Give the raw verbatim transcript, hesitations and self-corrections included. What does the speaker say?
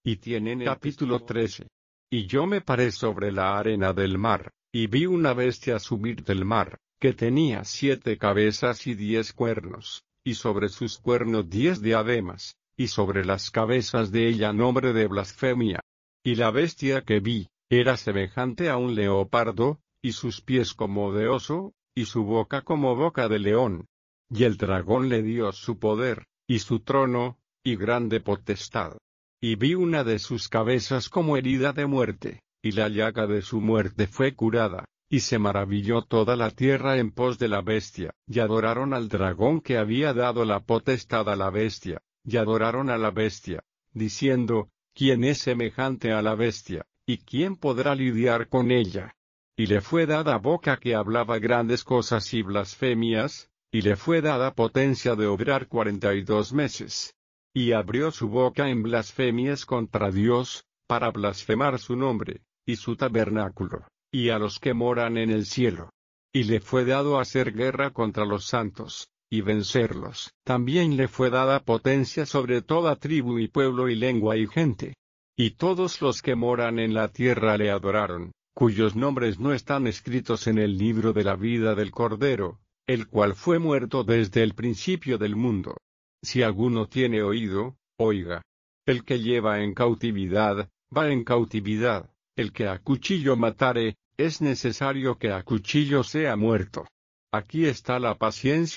y tienen el capítulo trece. Y yo me paré sobre la arena del mar, y vi una bestia subir del mar, que tenía siete cabezas y diez cuernos, y sobre sus cuernos diez diademas, y sobre las cabezas de ella nombre de blasfemia. Y la bestia que vi, era semejante a un leopardo, y sus pies como de oso, y su boca como boca de león. Y el dragón le dio su poder, y su trono, y grande potestad. Y vi una de sus cabezas como herida de muerte, y la llaga de su muerte fue curada, y se maravilló toda la tierra en pos de la bestia, y adoraron al dragón que había dado la potestad a la bestia, y adoraron a la bestia, diciendo, ¿quién es semejante a la bestia, y quién podrá lidiar con ella? Y le fue dada boca que hablaba grandes cosas y blasfemias, y le fue dada potencia de obrar cuarenta y dos meses. Y abrió su boca en blasfemias contra Dios, para blasfemar su nombre, y su tabernáculo, y a los que moran en el cielo. Y le fue dado hacer guerra contra los santos, y vencerlos. También le fue dada potencia sobre toda tribu y pueblo y lengua y gente. Y todos los que moran en la tierra le adoraron, cuyos nombres no están escritos en el libro de la vida del Cordero, el cual fue muerto desde el principio del mundo. Si alguno tiene oído, oiga. El que lleva en cautividad, va en cautividad. El que a cuchillo matare, es necesario que a cuchillo sea muerto. Aquí está la paciencia